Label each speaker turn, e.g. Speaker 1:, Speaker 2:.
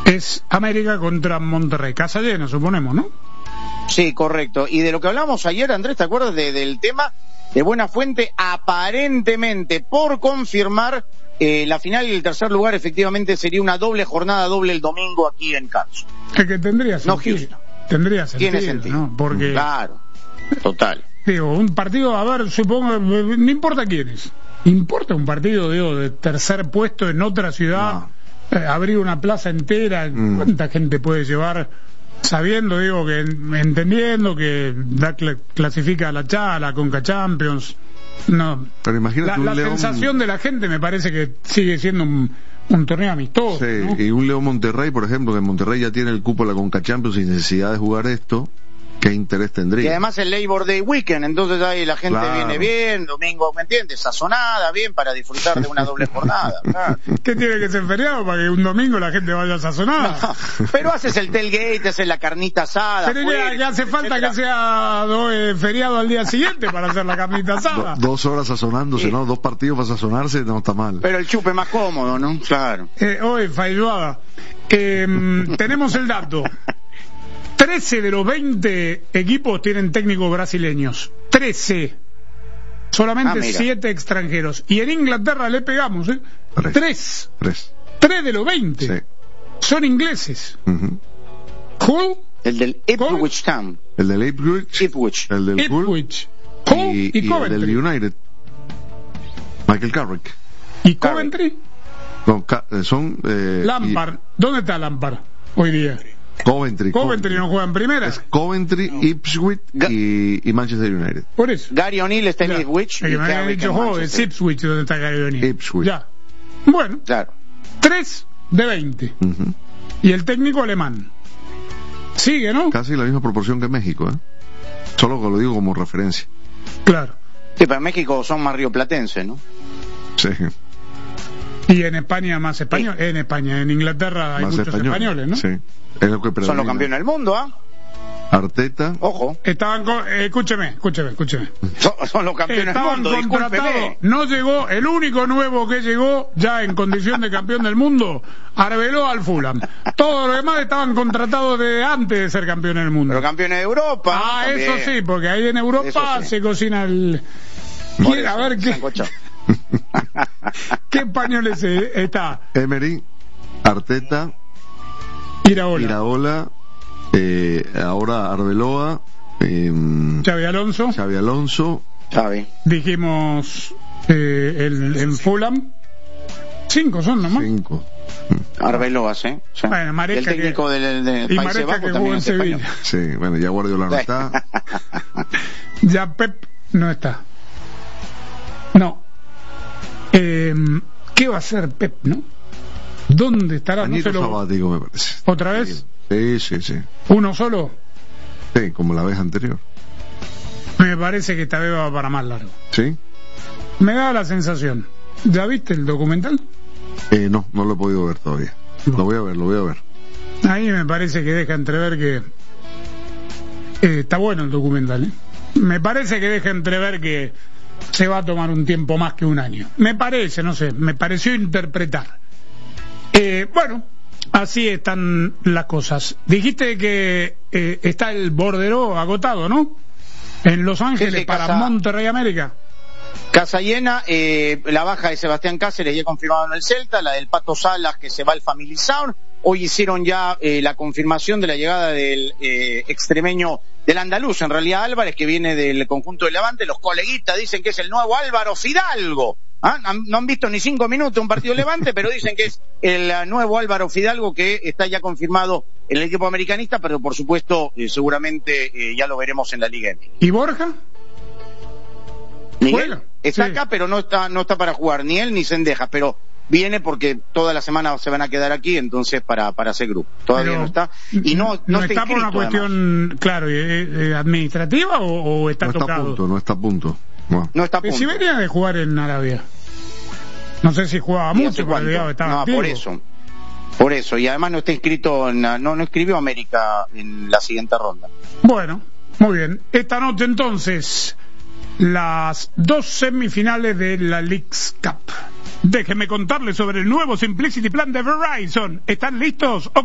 Speaker 1: es América contra Monterrey. Casa llena, suponemos, ¿no?
Speaker 2: Sí, correcto. Y de lo que hablamos ayer, Andrés, ¿te acuerdas del tema de Buena Fuente? Aparentemente, por confirmar, la final y el tercer lugar efectivamente sería una doble jornada, doble el domingo aquí en Carson.
Speaker 1: Que tendría sentido.
Speaker 2: No Houston.
Speaker 1: Tendría sentido.
Speaker 2: Tiene sentido.
Speaker 1: ¿no? Porque,
Speaker 2: claro, total.
Speaker 1: Digo, un partido, a ver, supongo, no importa quién es. Importa un partido, digo, de tercer puesto en otra ciudad, abrir una plaza entera, ¿cuánta gente puede llevar? Sabiendo, digo, que entendiendo que clasifica a la Conca Champions. No,
Speaker 3: pero imagínate
Speaker 1: la
Speaker 3: León...
Speaker 1: sensación de la gente me parece que sigue siendo un torneo amistoso.
Speaker 3: Sí,
Speaker 1: ¿no?
Speaker 3: y un León Monterrey, por ejemplo, que Monterrey ya tiene el cupo a la Conca Champions sin necesidad de jugar esto, ¿qué interés tendría?
Speaker 2: Y además el Labor Day Weekend, entonces ahí la gente
Speaker 3: claro.
Speaker 2: viene bien, domingo, ¿me entiendes? Sazonada, bien, para disfrutar de una doble jornada. Claro.
Speaker 1: ¿Qué tiene que ser feriado para que un domingo la gente vaya sazonada?
Speaker 2: No, pero haces el tailgate, haces la carnita asada.
Speaker 1: Pero que hace falta que sea feriado al día siguiente para hacer la carnita asada.
Speaker 3: 2 horas sazonándose,
Speaker 2: sí.
Speaker 3: ¿no? 2 partidos para sazonarse, no está mal.
Speaker 2: Pero el chupe más cómodo, ¿no? Claro.
Speaker 1: Hoy, Failuada, tenemos el dato. 13 de los 20 equipos tienen técnicos brasileños. 13. Solamente 7 extranjeros. Y en Inglaterra le pegamos, ¿eh? 3. 3 de los 20. Sí. Son ingleses. Hull.
Speaker 2: El del Ipswich Town.
Speaker 3: El del Ipswich. El del
Speaker 1: Ipswich. Hull y Coventry.
Speaker 3: El del United. Michael Carrick.
Speaker 1: ¿Y Coventry?
Speaker 3: No, son...
Speaker 1: Lampard. ¿Dónde está Lampard hoy día?
Speaker 3: Coventry
Speaker 1: no juega en primera.
Speaker 3: Es Coventry, Ipswich y Manchester United.
Speaker 1: Por eso.
Speaker 2: Gary O'Neill está en Ipswich.
Speaker 1: Me habían dicho, es Ipswich donde está Gary O'Neill.
Speaker 3: Ipswich.
Speaker 1: Ya. Bueno.
Speaker 2: Claro.
Speaker 1: 3 de 20. Y el técnico alemán. Sigue, ¿no?
Speaker 3: Casi la misma proporción que México, ¿eh? Solo que lo digo como referencia.
Speaker 1: Claro.
Speaker 2: Sí, para México son más rioplatenses, ¿no?
Speaker 3: Sí.
Speaker 1: Y en España más español. Sí. En Inglaterra hay más muchos españoles, ¿no?
Speaker 3: Sí. Es lo que
Speaker 2: son los campeones del mundo, ¿ah?
Speaker 3: Arteta.
Speaker 2: Ojo.
Speaker 1: Estaban escúcheme.
Speaker 2: Son los campeones del mundo,
Speaker 1: contratados. No llegó, el único nuevo que llegó ya en condición de campeón del mundo, Arbeloa al Fulham. Todos los demás estaban contratados de antes de ser campeones del mundo.
Speaker 2: Pero campeones de Europa.
Speaker 1: Ah, también. Eso sí, porque ahí en Europa se cocina el... A ver qué... ¿Qué españoles está?
Speaker 3: Emery, Arteta, Iraola, ahora Arbeloa,
Speaker 1: Xabi Alonso. Dijimos en Fulham. 5 son nomás.
Speaker 3: 5.
Speaker 2: Arbeloa, ¿sí?
Speaker 1: Bueno, Maresca,
Speaker 2: el técnico del
Speaker 1: Países Bajos también en Sevilla.
Speaker 3: Sí, bueno, ya Guardiola no está.
Speaker 1: Ya Pep no está. No. ¿Qué va a hacer Pep, no? ¿Dónde estará?
Speaker 3: Añito sabático, me parece.
Speaker 1: ¿Otra vez?
Speaker 3: Sí.
Speaker 1: ¿Uno solo?
Speaker 3: Sí, como la vez anterior.
Speaker 1: Me parece que esta vez va para más largo.
Speaker 3: ¿Sí?
Speaker 1: Me da la sensación. ¿Ya viste el documental?
Speaker 3: No lo he podido ver todavía. No. Lo voy a ver.
Speaker 1: Ahí me parece que deja entrever que... está bueno el documental, ¿eh? Me parece que deja entrever que se va a tomar un tiempo más que un año. Me parece, no sé, me pareció interpretar. Bueno, así están las cosas. Dijiste que está el bordero agotado, ¿no? En Los Ángeles, sí, para Monterrey América.
Speaker 2: Casa llena, la baja de Sebastián Cáceres ya confirmado en el Celta, la del Pato Salas que se va al Family Sound. Hoy hicieron ya la confirmación de la llegada del extremeño, del andaluz, en realidad Álvarez, que viene del conjunto de Levante. Los coleguitas dicen que es el nuevo Álvaro Fidalgo. No han visto ni 5 minutos un partido de Levante, pero dicen que es el nuevo Álvaro Fidalgo, que está ya confirmado en el equipo americanista, pero por supuesto seguramente ya lo veremos en la Liga MX.
Speaker 1: ¿Y Borja?
Speaker 2: Miguel está acá, pero no está para jugar, ni él ni Cendejas, pero viene porque toda la semana se van a quedar aquí, entonces para hacer grupo. Todavía pero no está. Y no está
Speaker 1: inscrito, por una cuestión, además, claro, administrativa o está tocado.
Speaker 3: No está a punto. Bueno.
Speaker 2: No está a punto.
Speaker 1: Si venía de jugar en Arabia. No sé si jugaba mucho, pero estaba activo.
Speaker 2: Por eso, y además no está inscrito, no escribió América en la siguiente ronda.
Speaker 1: Bueno, muy bien. Esta noche entonces, las 2 semifinales de la Leagues Cup. Déjenme contarles sobre el nuevo Simplicity Plan de Verizon. ¿Están listos?